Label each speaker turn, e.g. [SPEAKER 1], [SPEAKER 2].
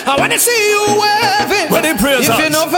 [SPEAKER 1] I wanna see you waving.
[SPEAKER 2] Where the praise
[SPEAKER 1] if you
[SPEAKER 2] hands?
[SPEAKER 1] know